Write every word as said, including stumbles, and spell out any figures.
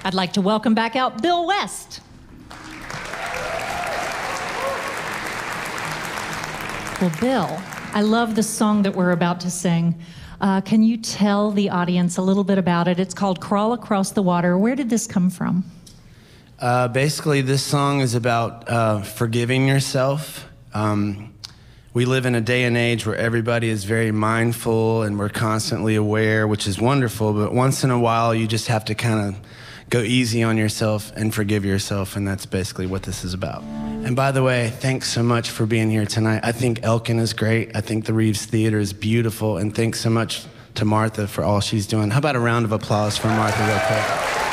I'd like to welcome back out Bill West. Well, Bill, I love the song that we're about to sing. Uh, can you tell the audience a little bit about it? It's called Crawl Across the Water. Where did this come from? Uh, basically, this song is about uh, forgiving yourself. Um, we live in a day and age where everybody is very mindful and we're constantly aware, which is wonderful, but once in a while you just have to kind of go easy on yourself and forgive yourself, and that's basically what this is about. And by the way, thanks so much for being here tonight. I think Elkin is great. I think the Reeves Theater is beautiful, and thanks so much to Martha for all she's doing. How about a round of applause for Martha real quick?